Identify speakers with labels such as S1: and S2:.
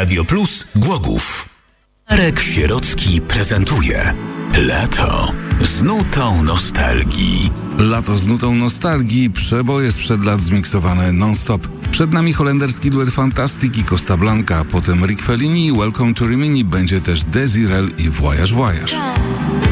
S1: Radio Plus Głogów. Marek Sierocki prezentuje Lato z nutą nostalgii.
S2: Lato z nutą nostalgii, przeboje sprzed lat zmiksowane non-stop. Przed nami holenderski duet Fantastic i Costa Blanca, potem Rick Fellini, Welcome to Rimini, będzie też Desirel i Voyage Voyage.